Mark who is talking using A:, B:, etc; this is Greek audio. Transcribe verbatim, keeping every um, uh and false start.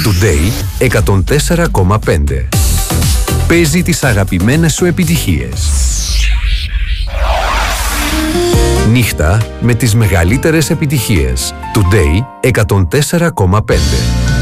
A: Today εκατόν τέσσερα κόμμα πέντε. Παίζει τις αγαπημένες σου επιτυχίες. Νύχτα με τις μεγαλύτερες επιτυχίες. Today εκατόν τέσσερα κόμμα πέντε.